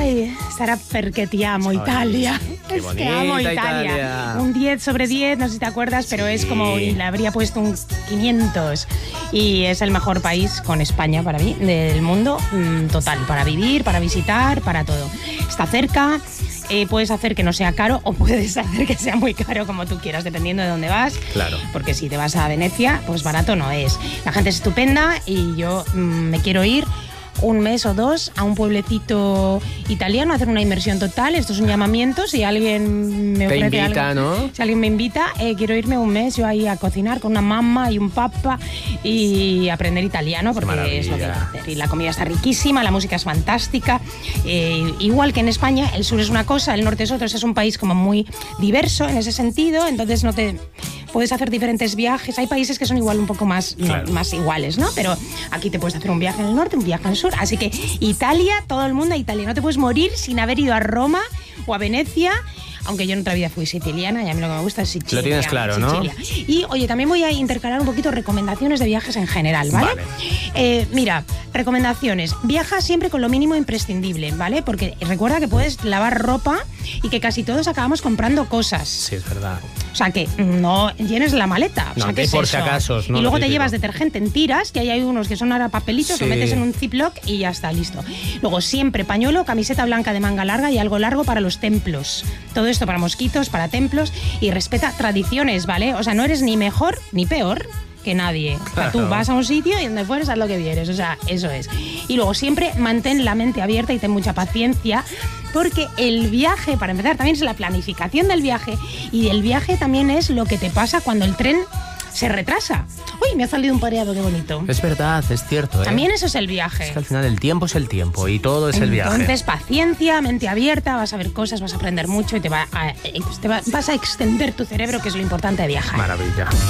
Ay, Sara, perché ti amo Italia. Qué Es que amo Italia. Un 10 sobre 10, no sé si te acuerdas, pero es como, y le habría puesto un 500. Y es el mejor país con España para mí, del mundo, total, para vivir, para visitar, para todo. Está cerca. Puedes hacer que no sea caro o puedes hacer que sea muy caro, como tú quieras, dependiendo de dónde vas. Claro. Porque si te vas a Venecia, pues barato no es. La gente es estupenda y yo me quiero ir un mes o dos a un pueblecito italiano a hacer una inmersión total. Esto es un llamamiento. Si alguien me ofrece te invita, algo, ¿no? Si alguien me invita, quiero irme un mes yo ahí a cocinar con una mamá y un papa y aprender italiano, porque es lo que voy a hacer. Y la comida está riquísima, la música es fantástica. Igual que en España, el sur es una cosa, el norte es otra. Es un país como muy diverso en ese sentido, entonces no te... Puedes hacer diferentes viajes. Hay países que son igual un poco más, claro, más iguales, ¿no? Pero aquí te puedes hacer un viaje en el norte, un viaje en el sur. Así que Italia, todo el mundo a Italia. No te puedes morir sin haber ido a Roma o a Venecia. Aunque yo en otra vida fui siciliana y a mí lo que me gusta es Sicilia. Lo tienes claro, ¿no? Y, oye, también voy a intercalar un poquito recomendaciones de viajes en general, ¿vale? Mira, recomendaciones. Viaja siempre con lo mínimo imprescindible, ¿vale? Porque recuerda que puedes lavar ropa y que casi todos acabamos comprando cosas. Sí, es verdad. O sea, que no llenes la maleta. O sea, ¿qué es por eso? si acaso. No, y luego te llevas detergente en tiras, que ahí hay unos que son ahora papelitos, lo metes en un ziploc y ya está, listo. Luego siempre pañuelo, camiseta blanca de manga larga y algo largo para los templos. Todo esto para mosquitos, para templos, y respeta tradiciones, ¿vale? O sea, no eres ni mejor ni peor que nadie. Claro. O sea, tú vas a un sitio y donde fueres haz lo que vieres, o sea, eso es. Y luego siempre mantén la mente abierta y ten mucha paciencia, porque el viaje, para empezar, también es la planificación del viaje, y el viaje también es lo que te pasa cuando el tren se retrasa. Uy, me ha salido un pareado, qué bonito. Es verdad, es cierto. También eso es el viaje. Es que al final el tiempo es el tiempo y todo es el viaje. Entonces, paciencia, mente abierta, vas a ver cosas, vas a aprender mucho y vas a extender tu cerebro, que es lo importante de viajar. Maravilla.